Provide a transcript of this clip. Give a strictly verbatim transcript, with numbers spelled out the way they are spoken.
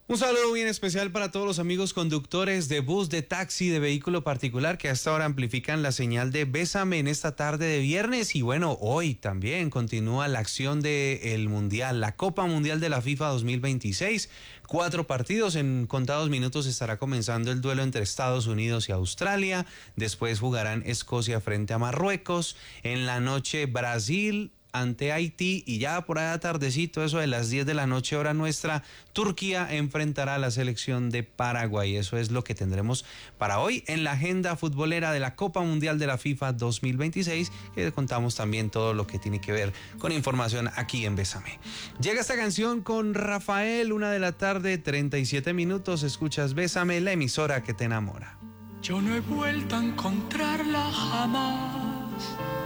Un saludo bien especial para todos los amigos conductores de bus, de taxi, de vehículo particular que hasta ahora amplifican la señal de Bésame en esta tarde de viernes. Y bueno, hoy también continúa la acción del Mundial, la Copa Mundial de la FIFA dos mil veintiséis. Cuatro partidos, en contados minutos estará comenzando el duelo entre Estados Unidos y Australia. Después jugarán Escocia frente a Marruecos. En la noche Brasil ante Haití, y ya por ahí tardecito, eso de las diez de la noche hora nuestra, Turquía enfrentará a la selección de Paraguay. Eso es lo que tendremos para hoy en la agenda futbolera de la Copa Mundial de la FIFA dos mil veintiséis, que contamos también todo lo que tiene que ver con información aquí en Bésame. Llega esta canción con Rafael, una de la tarde, treinta y siete minutos, escuchas Bésame, la emisora que te enamora. Yo no he vuelto a encontrarla jamás.